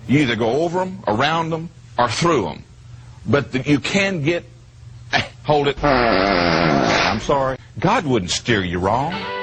You either go over them, around them, or through them. But you can get... hold it. I'm sorry. God wouldn't steer you wrong.